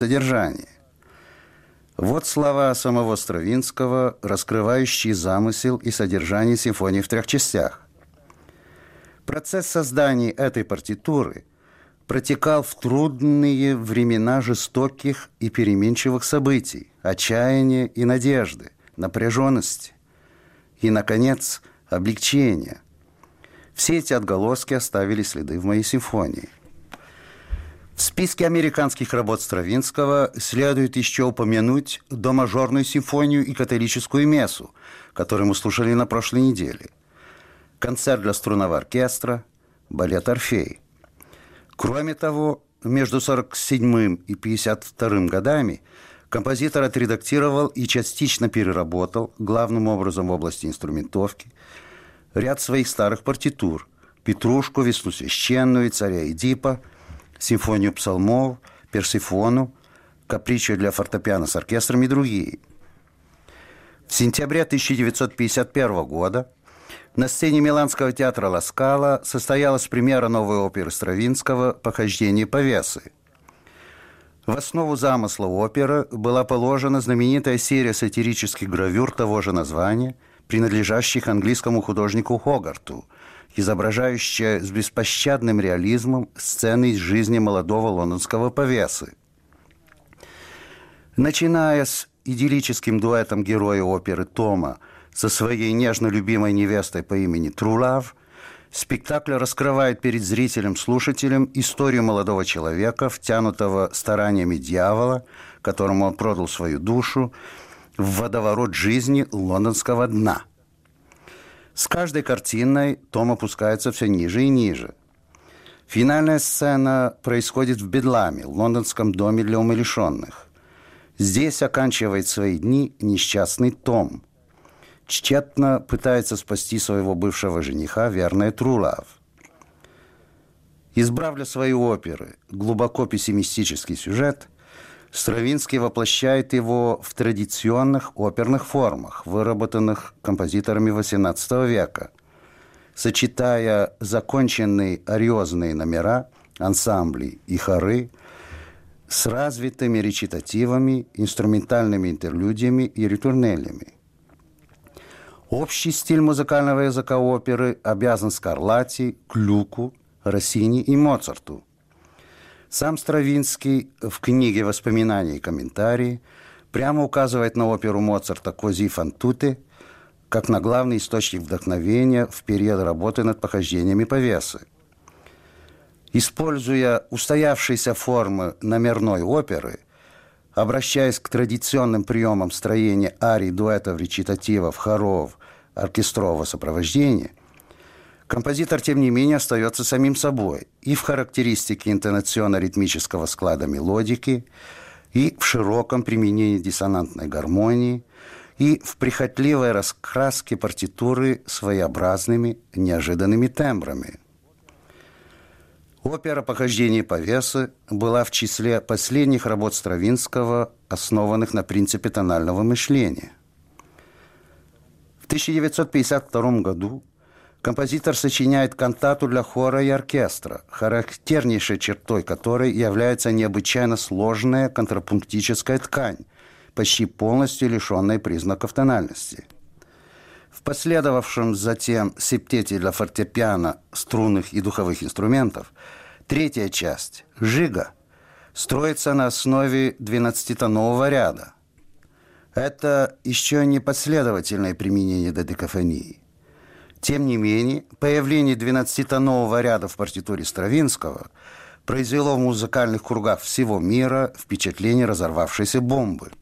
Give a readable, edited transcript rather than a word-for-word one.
Содержание. Вот слова самого Стравинского, раскрывающие замысел и содержание симфонии в 3 частях. Процесс создания этой партитуры протекал в трудные времена жестоких и переменчивых событий, отчаяния и надежды, напряженности и, наконец, облегчения. Все эти отголоски оставили следы в моей симфонии. В списке американских работ Стравинского следует еще упомянуть домажорную симфонию и католическую мессу, которую мы слушали на прошлой неделе, концерт для струнного оркестра, балет «Орфей». Кроме того, между 1947 и 1952 годами композитор отредактировал и частично переработал, главным образом в области инструментовки, ряд своих старых партитур: «Петрушку», «Весну священную», «Царя Эдипа», симфонию псалмов, Персифону, капричо для фортепиано с оркестром и другие. В сентябре 1951 года на сцене Миланского театра Ла Скала состоялась премьера новой оперы Стравинского «Похождение Павесы». В основу замысла оперы была положена знаменитая серия сатирических гравюр того же названия, принадлежащих английскому художнику Хогарту, изображающая с беспощадным реализмом сцены из жизни молодого лондонского повесы. Начиная с идиллическим дуэтом героя оперы Тома со своей нежно любимой невестой по имени Трулав, спектакль раскрывает перед зрителем-слушателем историю молодого человека, втянутого стараниями дьявола, которому он продал свою душу, в водоворот жизни лондонского дна. С каждой картиной Том опускается все ниже и ниже. Финальная сцена происходит в Бедламе, лондонском доме для умалишенных. Здесь оканчивает свои дни несчастный Том. Тщетно пытается спасти своего бывшего жениха, верная Трулав. Избрав для своей оперы глубоко пессимистический сюжет, Стравинский воплощает его в традиционных оперных формах, выработанных композиторами XVIII века, сочетая законченные ариозные номера, ансамбли и хоры с развитыми речитативами, инструментальными интерлюдиями и ритурнелями. Общий стиль музыкального языка оперы обязан Скарлатти, Глюку, Россини и Моцарту. Сам Стравинский в книге «Воспоминания и комментарии» прямо указывает на оперу Моцарта «Кози фан туте» как на главный источник вдохновения в период работы над похождениями Павесы. Используя устоявшиеся формы номерной оперы, обращаясь к традиционным приемам строения арий, дуэтов, речитативов, хоров, оркестрового сопровождения, композитор, тем не менее, остается самим собой и в характеристике интонационно-ритмического склада мелодики, и в широком применении диссонантной гармонии, и в прихотливой раскраске партитуры своеобразными, неожиданными тембрами. Опера «Похождение Павесы» была в числе последних работ Стравинского, основанных на принципе тонального мышления. В 1952 году композитор сочиняет кантату для хора и оркестра, характернейшей чертой которой является необычайно сложная контрапунктическая ткань, почти полностью лишенная признаков тональности. В последовавшем затем септете для фортепиано, струнных и духовых инструментов 3-я часть «Жига» строится на основе 12-тонового ряда. Это еще не последовательное применение додекафонии. Тем не менее, появление 12-тонового ряда в партитуре Стравинского произвело в музыкальных кругах всего мира впечатление разорвавшейся бомбы.